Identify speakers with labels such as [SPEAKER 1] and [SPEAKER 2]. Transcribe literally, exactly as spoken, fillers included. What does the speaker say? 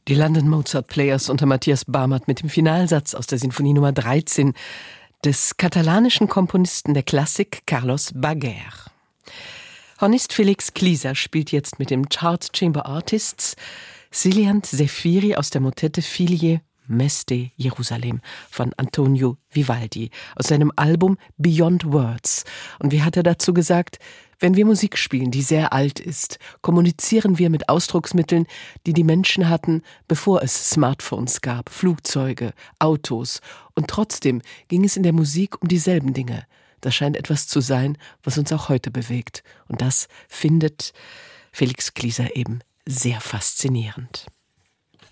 [SPEAKER 1] Die London Mozart Players unter Matthias Barmert mit dem Finalsatz aus der Sinfonie Nummer dreizehn des katalanischen Komponisten der Klassik Carlos Baguer. Hornist Felix Klieser spielt jetzt mit dem Chart Chamber Artists Siliant Zefiri aus der Motette Filie Meste Jerusalem von Antonio Vivaldi aus seinem Album Beyond Words. Und wie hat er dazu gesagt: Wenn wir Musik spielen, die sehr alt ist, kommunizieren wir mit Ausdrucksmitteln, die die Menschen hatten, bevor es Smartphones gab, Flugzeuge, Autos. Und trotzdem ging es in der Musik um dieselben Dinge. Das scheint etwas zu sein, was uns auch heute bewegt. Und das findet Felix Klieser eben sehr faszinierend.